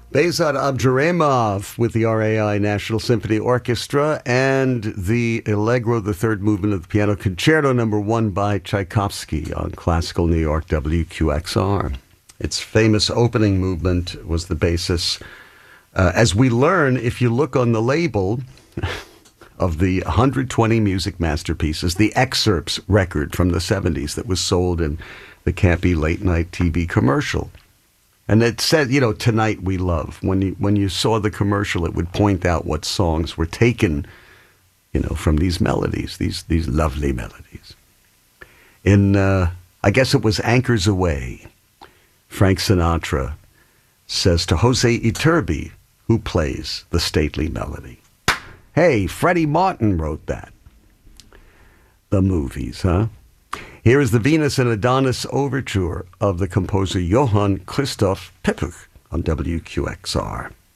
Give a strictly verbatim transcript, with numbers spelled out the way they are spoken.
Behzad Abdurrahimov with the R A I National Symphony Orchestra and the Allegro, the third movement of the Piano Concerto Number One by Tchaikovsky on Classical New York W Q X R. Its famous opening movement was the basis. Uh, as we learn, if you look on the label of the one hundred twenty music masterpieces, the excerpts record from the seventies that was sold in the campy late-night T V commercial. And it said, you know, Tonight We Love. When you when you saw the commercial, it would point out what songs were taken, you know, from these melodies, these these lovely melodies. In, uh, I guess it was Anchors Away, Frank Sinatra says to Jose Iturbi, who plays the stately melody, "Hey, Freddie Martin wrote that." The movies, huh? Here is the Venus and Adonis Overture of the composer Johann Christoph Peppuch on W Q X R.